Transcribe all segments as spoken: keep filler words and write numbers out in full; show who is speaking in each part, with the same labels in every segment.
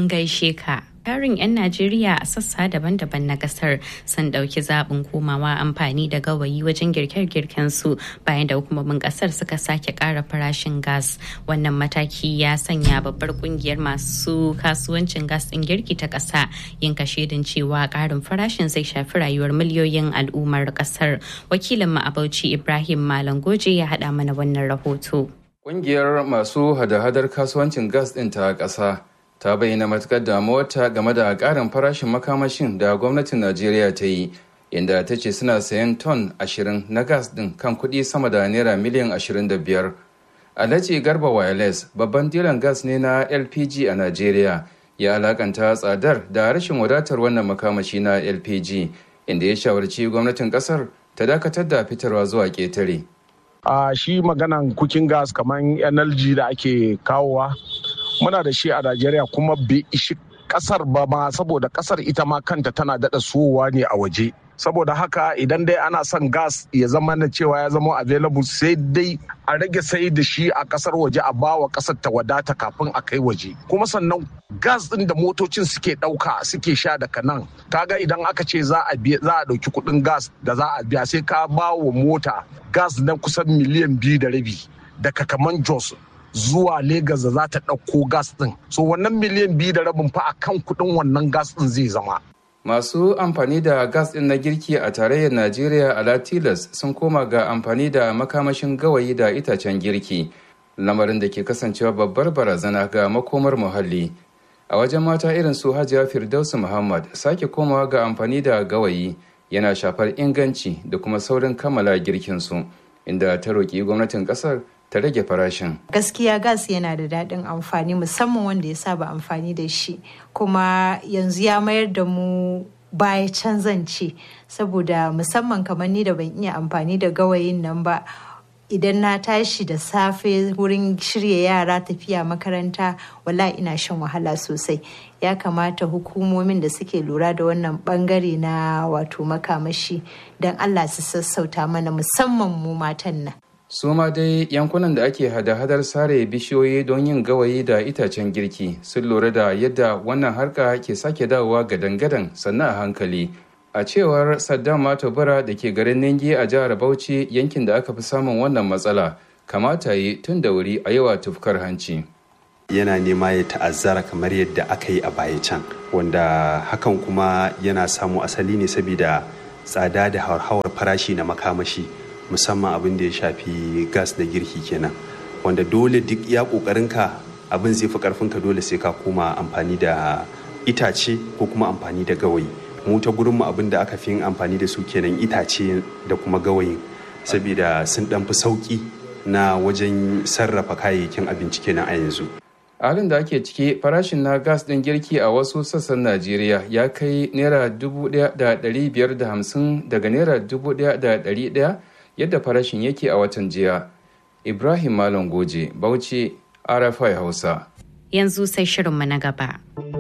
Speaker 1: An gaishe ka. Tarin 'yan Najeriya a sassa daban-daban na kasar sun ɗauki zaɓin komawa amfani da gawayi wajen girke-girken su bayan da hukumomin kasar suka sake ƙara farashin gas. Wannan mataki ya sanya babbar kungiyar masu kasuwancin gas ɗin girki ta ƙasa yin kashedin cewa ƙarin farashin zai shafi rayuwar miliyoyin al'ummar kasar. Wakilin mu a Bauchi Ibrahim Malam Goje ya haɗa mana wannan rahoto.
Speaker 2: Kungiyar masu hada-hadar kasuwancin gas ɗin ta ƙasa ta bayyana matukar damuwarta game da ƙarin farashin makamashin da gwamnatin Najeriya ta yi, inda ta ce suna sayan ton ashirin na gas din kan kuɗi sama da naira miliyan ashirin da biyar. Alhaji Garba Wireless, babban dilan gas ne na L P G a Najeriya, ya alakanta tsadar da rashin wadatar wannan makamashi na L P G, inda ya shawarci gwamnatin ƙasar ta dakatar da fitarwa zuwa ƙetare.
Speaker 3: A shi maganan cooking gas kamar N L G da ake kawowa muna da shi a Najeriya kuma bai ishi kasar ba ma, saboda kasar ita ma kanta tana daɗa sowa ne a waje. Saboda haka idan dai ana son gas ya zama na cewa ya zama available, sai dai a rage sai da shi a kasar waje a bawa kasar ta wadata kafin a kai waje. Kuma sannan gas ɗin da motocin suke ɗauka suke sha daga nan, kaga idan aka ce za a biya za a ɗauki kuɗin gas da za a biya, sai ka ba wa mota gas na kusan miliyan biyu da rabi daga kaman Jos zuwa Legas da za ta ɗauko gas ɗin. So wannan miliyan biyu da rabin fa a kan kuɗin wannan gas ɗin zai zama.
Speaker 2: Masu amfani da gas ɗin na girki a tarayyar Najeriya a Latilas sun koma ga amfani da makamashin gawayi da itacen girki, lamarin da ke kasancewa babbar barazana ga makomar muhalli. A wajen mata irin su Hajiya Firdausu Muhammad, sake komawa ga amfani da gawayi yana shafar inganci da kuma saurin kammala girkinsu, inda ta roƙi gwamnatin ƙasar ta rage farashin.
Speaker 4: Gaskiya gas yana da daɗin amfani, musamman wanda ya saba amfani da shi, kuma yanzu ya mayar da mu baya canzance, saboda musamman kamar ni da ban iya amfani da gawayin nan ba, idan na tashi da safe wurin shirya yara tafiya makaranta, wala ina shan wahala sosai. Ya kamata hukumomin da suke lura da wannan bangare na wato makamashi don Allah su sassauta mana, musamman mu matan nan.
Speaker 2: Su ma dai yankunan da ake hada-hadar sare bishiyoyi don yin gawayi da itacen girki sun lura da yadda wannan harka ke sake dawowa gadan-gadan sannan a hankali. A cewar Saddam Matobura da ke garin Ningi a jihar Bauchi, yankin da aka fi samun wannan matsala, kamata yi tun da wuri a yawa tufkar hanci.
Speaker 5: Yana nema ya ta'azzara kamar yadda aka yi a baya can, wanda hakan kuma yana samu asali ne saboda tsada da hauhawar farashi na makamashi, musamman abin da ya shafi gas da girki kenan, wanda dole duk ya ƙoƙarinka abin zai fi ƙarfinka, dole sai ka koma amfani da itace ko kuma amfani da gawayi. Mu ta gurinmu abin da aka fi yin amfani da su kenan itace da kuma gawayin, saboda sun ɗan fi sauƙi na wajen sarrafa kayayyakin abinci kenan a yanzu.
Speaker 2: Halin da ake ciki, farashin na gas ɗin girki a wasu sassan Najeriya ya kai naira dubu ɗaya da ɗari biyar da hamsin daga naira dubu ɗaya da ɗari ɗaya yadda farashin yake a watan jiya. Ibrahim Malam Goje, Bauchi, R F I Hausa.
Speaker 1: Yanzu sai shirinmu na gaba.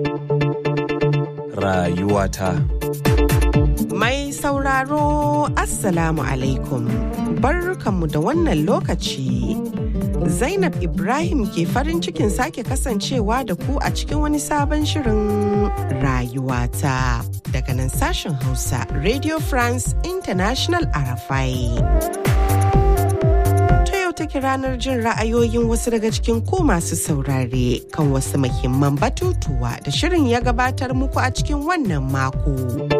Speaker 6: Rayuwata.
Speaker 7: Mai sauraro, Assalamu alaikum. Barkanmu da wannan lokaci. Zainab Ibrahim ke farin cikin sake kasancewa da ku a cikin wani sabon shirin Rayuwata daga nan sashen Hausa Radio France International R F I. take ranar jin ra'ayoyin wasu daga cikin ku masu saurare kan wasu muhimman batutuwa da shirin ya gabatar muku a cikin wannan mako.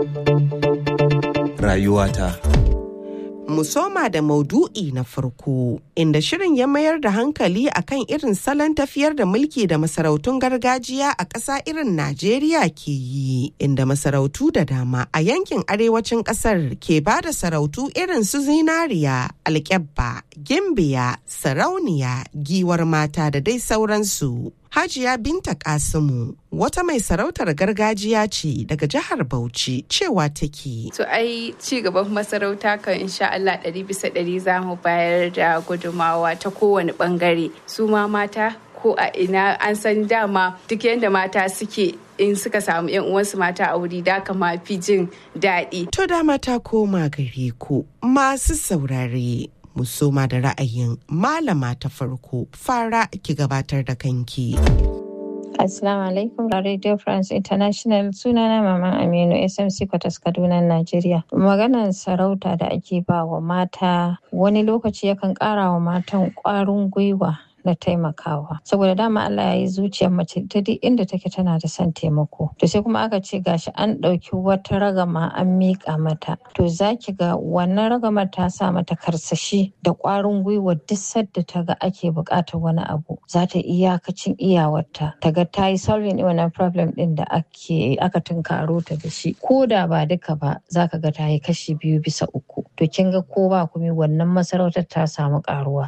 Speaker 6: Rayuwata.
Speaker 7: Mu soma da maudu'i na farko, inda shirin ya mayar da hankali akan irin salon tafiyar da mulki da masarautun gargajiya a ƙasa irin Najeriya ke yi, inda masarautu da dama a yankin arewacin ƙasar ke ba da sarautu irin su zinariya, alƙyabba, gimbiya, sarauniya, giwar mata da dai sauransu. Hajiya Binta Kasimu, wata mai sarautar gargajiya ce daga jihar Bauchi, cewa take.
Speaker 8: To ai ci gaban masarauta kan insha Allah ɗari bisa ɗari za mu bayar da gudumawa ta kowane ɓangare. Su ma mata ko a ina an san dama duk yadda mata suke in suka samu yan uwansu mata a wuri da kama fi jin daɗi.
Speaker 7: To dama ta koma gare ku masu saurare. Musoma da ra'ayin malama ta farko, fara ki gabatar da kanki.
Speaker 6: Assalamu alaikum Radio France International, sunana Maman Aminu S M C Kwatas Kaduna Najeriya. Maganar sarauta da ake ba wa mata wani lokaci yakan ƙara wa matan ƙwarin gwiwa na taimakawa, saboda dama Allah ya yi zuciyar mace ta duk inda take tana da son taimako. To sai kuma aka ce gashi an ɗauki wata ragama an miƙa mata, to zaki ga wannan ragamar ta sa mata karsashi da ƙwarin gwiwa duk sadda ta ga ake buƙatar wani abu za ta iyakacin iyawarta ta ga ta yi solving wannan problem ɗin da ake aka tunkaro ta da shi, ko da ba duka ba za ka ga ta yi kashi biyu bisa uku. To kin ga ko ba kuma wannan masarautar ta samu ƙaruwa.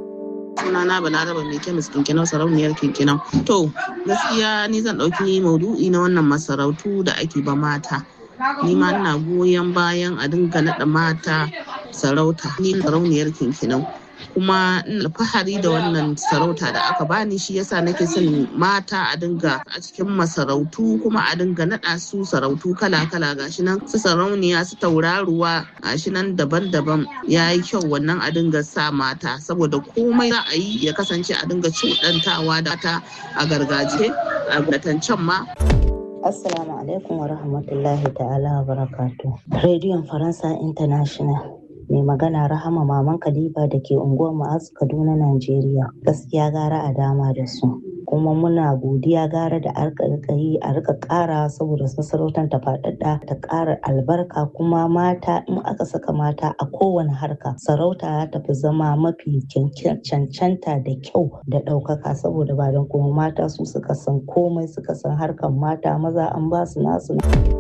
Speaker 9: Sunana Balaraba mai kemis kinkinau sarauniyar kinkinau. To gaskiya ni zan ɗauki maudu'i na wannan masarautu da ake ba mata. Ni ma ina goyon bayan a dinga naɗa mata sarauta. Ni sarauniyar kinkinau. Kuma ina alfahari da wannan sarauta da aka bani, shi yasa nake son mata a dinga a cikin masarautu, kuma a dinga naɗa su sarautu kala-kala. Gashi nan su sarauniya, su tauraruwa, gashi nan daban-daban. Ya yi kyau wannan a dinga sa mata, saboda komai za a yi ya kasance a dinga cuɗantawa da ta a gargajiya a gatancen ma.
Speaker 10: Assalamu alaikum wa rahmatullahi ta'ala wa barakatuh. Rediyon Faransa International. Mai magana Rahama Maman Khalifa da ke unguwar Ma'az Kaduna, Najeriya. Gaskiya gara a dama da su. Kuma muna godiya gara da arka yi a rika ƙara, saboda masarautar ta faɗaɗa ta ƙara albarka. Kuma mata, in aka saka mata a kowane harka, sarauta ta fi zama mafi cancanta da kyau da ɗaukaka, saboda ba don kuma mata su suka san komai, suka san harkan mata, maza an ba su nasu.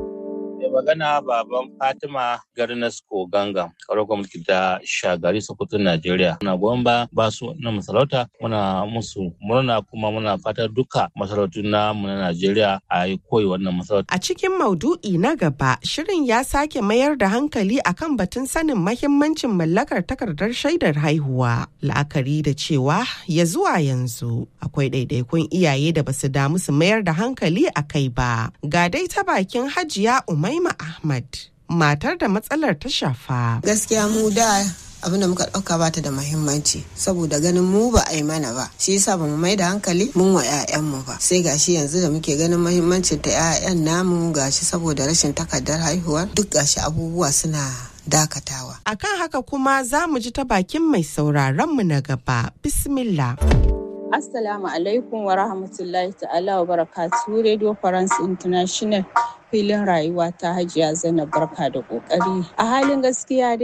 Speaker 11: Mai magana baban Fatima Garnasko Ganga, ƙarar gwamnati ta Shagari Sokoto, Najeriya. Muna goyon ba ba su na masarauta, muna musu murna, kuma muna fatar duka masarautu na mu na Najeriya a yi koyi wannan masarauta.
Speaker 7: A cikin maudu'i na gaba, shirin ya sake mayar da hankali akan batun sanin mahimmancin mallakar takardar shaidar haihuwa. La'akari da cewa ya zuwa yanzu akwai ɗaiɗaikun iyaye da basu damu su mayar da hankali a kai ba. Ga dai ta bakin Hajiya Umaima Ahmad, matar da matsalar ta shafa.
Speaker 12: Gaskiya mu da abinda muka dauka bata da muhimmanci, saboda ganin mu ba a yi mana ba, shi yasa bamu mai da hankali mun wa ƴaƴan mu ba. Sai gashi yanzu da muke ganin muhimmancin ta ƴaƴan namu, gashi saboda rashin takardar haihuwa duk gashi abubuwa suna dakatawa.
Speaker 7: Akan haka kuma za mu ji ta bakin mai sauraron mu na gaba. Bismillah.
Speaker 13: Assalamu alaikum wa rahmatullahi ta'ala wa barakatuhu. Radio France International, filin rayuwa ta Hajiya Zainab, barka da kokari. A halin gaskiya